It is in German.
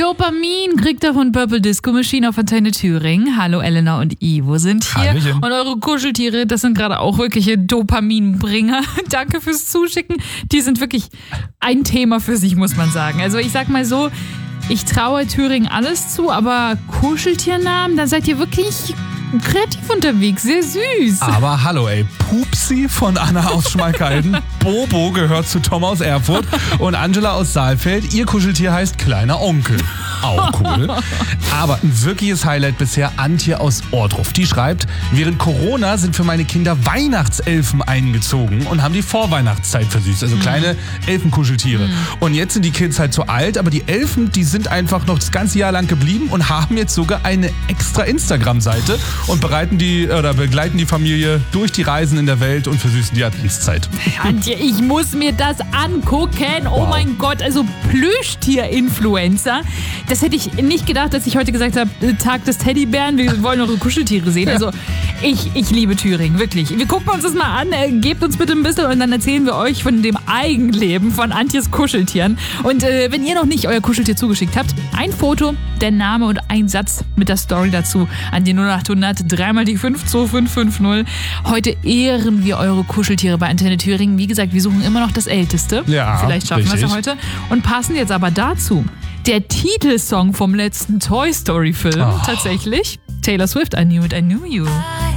Dopamin kriegt ihr von Purple Disco Machine auf Antenne Thüringen. Hallo, Elena und Ivo sind hier. Hallöchen. Und eure Kuscheltiere, das sind gerade auch wirkliche Dopaminbringer. Danke fürs Zuschicken. Die sind wirklich ein Thema für sich, muss man sagen. Also ich sag mal so, ich traue Thüringen alles zu, aber Kuscheltiernamen, da seid ihr wirklich kreativ unterwegs, sehr süß. Aber hallo ey, Pupsi von Anna aus Schmalkalden, Bobo gehört zu Tom aus Erfurt und Angela aus Saalfeld. Ihr Kuscheltier heißt Kleiner Onkel. Auch cool. Aber ein wirkliches Highlight bisher Antje aus Ohrdruf. Die schreibt, während Corona sind für meine Kinder Weihnachtselfen eingezogen und haben die Vorweihnachtszeit versüßt. Also kleine Elfenkuscheltiere. Und jetzt sind die Kids halt zu alt, aber die Elfen, die sind einfach noch das ganze Jahr lang geblieben und haben jetzt sogar eine extra Instagram-Seite und begleiten die Familie durch die Reisen in der Welt und versüßen die Adventszeit. Antje, ich muss mir das angucken. Oh Wow. mein Gott, also Plüschtier-Influencer. Das hätte ich nicht gedacht, dass ich heute gesagt habe, Tag des Teddybären, wir wollen eure Kuscheltiere sehen. Also ich liebe Thüringen, wirklich. Wir gucken uns das mal an, gebt uns bitte ein bisschen und dann erzählen wir euch von dem Eigenleben von Antjes Kuscheltieren. Und wenn ihr noch nicht euer Kuscheltier zugeschickt habt, ein Foto, der Name und ein Satz mit der Story dazu an die 0800 3 die 52550. Heute ehren wir eure Kuscheltiere bei Antenne Thüringen. Wie gesagt, wir suchen immer noch das Älteste. Ja, vielleicht schaffen wir es ja richtig. heute. Und passen jetzt aber dazu der Titelsong vom letzten Toy Story Film tatsächlich. Taylor Swift, I Knew It, I Knew You.